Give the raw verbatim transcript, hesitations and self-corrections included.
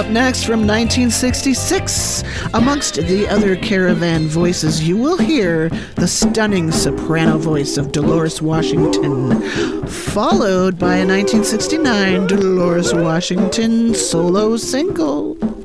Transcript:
Up next from nineteen sixty-six, amongst the other Caravan voices, you will hear the stunning soprano voice of Dolores Washington, followed by a nineteen sixty-nine Dolores Washington solo single.